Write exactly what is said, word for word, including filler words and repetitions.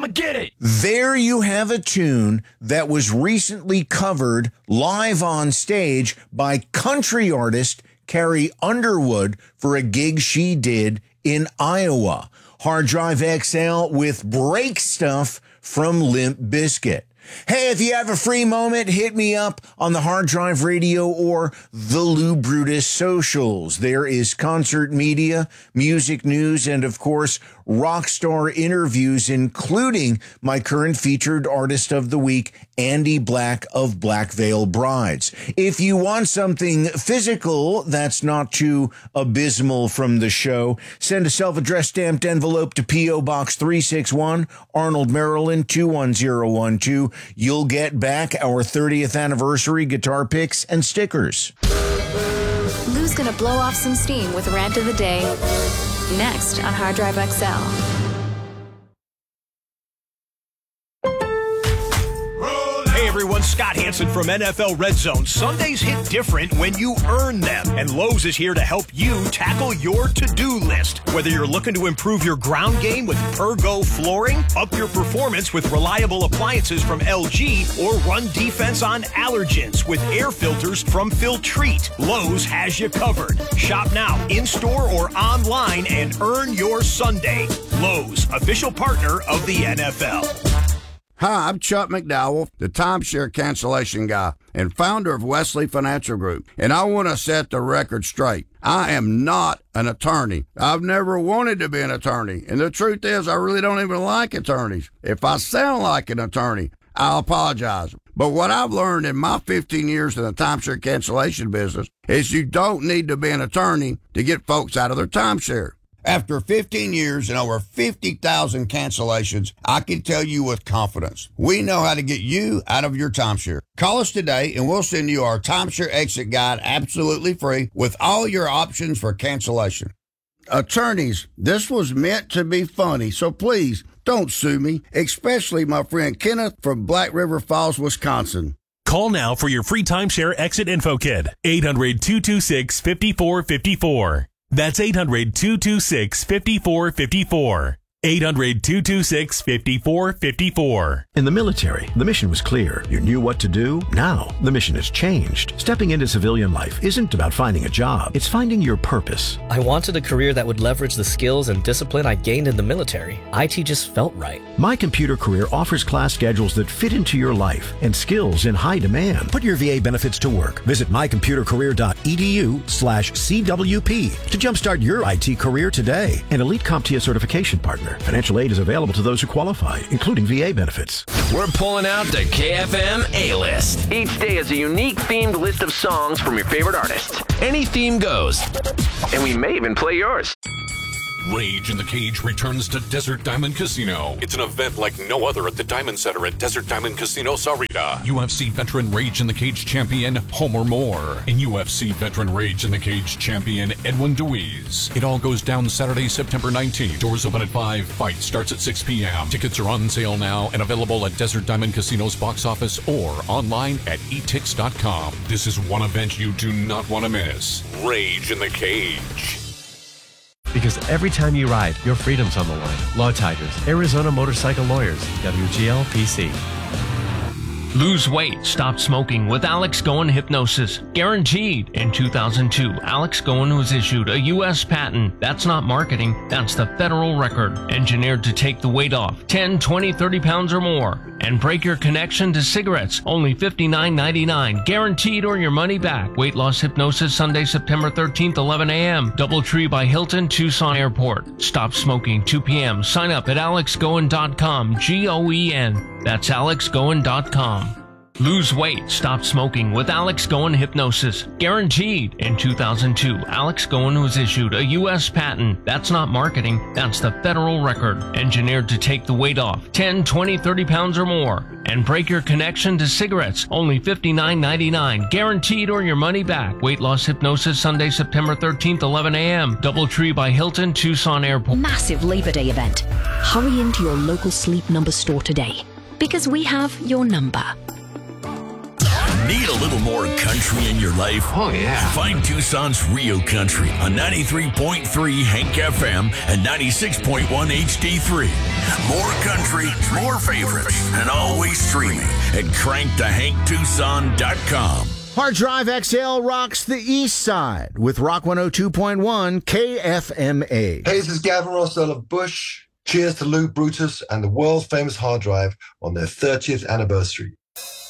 I'ma get it. There you have a tune that was recently covered live on stage by country artist Carrie Underwood for a gig she did in Iowa. Hard Drive X L with Break Stuff from Limp Bizkit. Hey, if you have a free moment, hit me up on the Hard Drive Radio or the Lou Brutus socials. There is concert media, music news, and of course, rock star interviews, including my current featured artist of the week, Andy Black of Black Veil Brides. If you want something physical that's not too abysmal from the show, send a self-addressed stamped envelope to P O Box three six one, Arnold, Maryland two one zero one two. You'll get back our thirtieth anniversary guitar picks and stickers. Lou's gonna blow off some steam with Rant of the Day next on Hard Drive X L. Everyone, Scott Hansen from N F L Red Zone. Sundays hit different when you earn them, and Lowe's is here to help you tackle your to-do list. Whether you're looking to improve your ground game with Pergo flooring, up your performance with reliable appliances from L G, or run defense on allergens with air filters from Filtrete, Lowe's has you covered. Shop now, in-store or online, and earn your Sunday. Lowe's, official partner of the N F L. Hi, I'm Chuck McDowell, the timeshare cancellation guy and founder of Wesley Financial Group, and I want to set the record straight. I am not an attorney. I've never wanted to be an attorney, and the truth is I really don't even like attorneys. If I sound like an attorney, I'll apologize. But what I've learned in my fifteen years in the timeshare cancellation business is you don't need to be an attorney to get folks out of their timeshare. After fifteen years and over fifty thousand cancellations, I can tell you with confidence, we know how to get you out of your timeshare. Call us today and we'll send you our timeshare exit guide absolutely free with all your options for cancellation. Attorneys, this was meant to be funny, so please don't sue me, especially my friend Kenneth from Black River Falls, Wisconsin. Call now for your free timeshare exit info kit. eight hundred, two two six, five four five four. That's eight hundred, two two six, five four five four. eight hundred, two two six, five four five four. In the military, the mission was clear. You knew what to do. Now, the mission has changed. Stepping into civilian life isn't about finding a job. It's finding your purpose. I wanted a career that would leverage the skills and discipline I gained in the military. I T just felt right. My Computer Career offers class schedules that fit into your life and skills in high demand. Put your V A benefits to work. Visit mycomputercareer.edu slash CWP to jumpstart your I T career today. An Elite CompTIA certification partner. Financial aid is available to those who qualify, including V A benefits. We're pulling out the K F M A-List. Each day is a unique themed list of songs from your favorite artists. Any theme goes. And we may even play yours. Rage in the Cage returns to Desert Diamond Casino. It's an event like no other at the Diamond Center at Desert Diamond Casino, Sarita. U F C veteran Rage in the Cage champion Homer Moore and U F C veteran Rage in the Cage champion Edwin Deweese. It all goes down Saturday, September nineteenth. Doors open at five. Fight starts at six p.m. Tickets are on sale now and available at Desert Diamond Casino's box office or online at e tix dot com. This is one event you do not want to miss. Rage in the Cage. Because every time you ride, your freedom's on the line. Law Tigers, Arizona Motorcycle Lawyers, W G L P C. Lose weight, stop smoking with Alex Goen Hypnosis. Guaranteed. In two thousand two, Alex Goen was issued a U S patent. That's not marketing, that's the federal record. Engineered to take the weight off, ten, twenty, thirty pounds or more. And break your connection to cigarettes, only fifty-nine ninety-nine. Guaranteed or your money back. Weight loss hypnosis Sunday, September thirteenth, eleven a.m. Doubletree by Hilton, Tucson Airport. Stop smoking, two p.m. Sign up at alex goen dot com, G O E N. That's alex goen dot com. Lose weight, stop smoking with Alex Goen Hypnosis. Guaranteed. In two thousand two, Alex Goen was issued a U S patent. That's not marketing, that's the federal record. Engineered to take the weight off, ten, twenty, thirty pounds or more. And break your connection to cigarettes, only fifty-nine ninety-nine. Guaranteed or your money back. Weight loss hypnosis Sunday, September thirteenth, eleven a.m. Doubletree by Hilton, Tucson Airport. Massive Labor Day event. Hurry into your local Sleep Number store today, because we have your number. Need a little more country in your life? Oh, yeah. Find Tucson's Rio Country on ninety-three point three Hank F M and ninety-six point one H D three. More country, more favorites, and always streaming at crank the hank tucson dot com. Hard Drive X L rocks the East Side with Rock one oh two point one K F M A. Hey, this is Gavin Rossdale of Bush. Cheers to Lou Brutus and the world-famous Hard Drive on their thirtieth anniversary.